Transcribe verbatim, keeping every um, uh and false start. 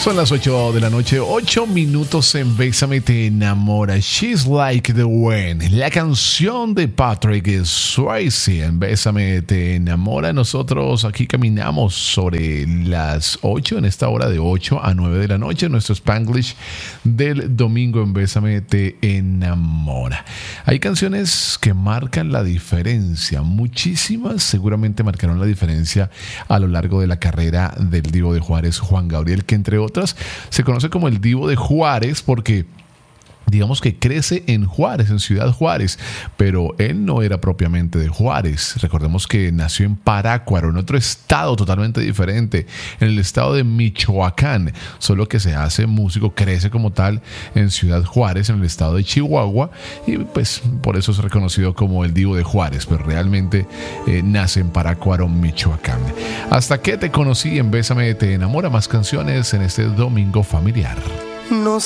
Son las ocho de la noche, ocho minutos en Bésame te enamora. She's Like the Wind, la canción de Patrick Swayze en Bésame te enamora. Nosotros aquí caminamos sobre las ocho, en esta hora de ocho a nueve de la noche, nuestro Spanglish del domingo en Bésame te enamora. Hay canciones que marcan la diferencia, muchísimas seguramente marcaron la diferencia a lo largo de la carrera del Divo de Juárez, Juan Gabriel, que entre otras se conoce como el Divo de Juárez porque digamos que crece en Juárez, en Ciudad Juárez, pero él no era propiamente de Juárez. Recordemos que nació en Parácuaro, en otro estado totalmente diferente, en el estado de Michoacán, solo que se hace músico, crece como tal en Ciudad Juárez, en el estado de Chihuahua, y pues por eso es reconocido como el Divo de Juárez, pero realmente eh, nace en Parácuaro, Michoacán. Hasta que te conocí en Bésame te enamora, más canciones en este domingo familiar. No